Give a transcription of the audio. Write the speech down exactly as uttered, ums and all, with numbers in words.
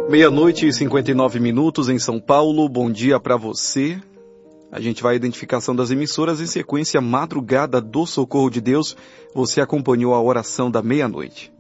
Meia-noite e cinquenta e nove minutos em São Paulo. Bom dia para você. A gente vai à identificação das emissoras em sequência Madrugada do Socorro de Deus. Você acompanhou a oração da meia-noite.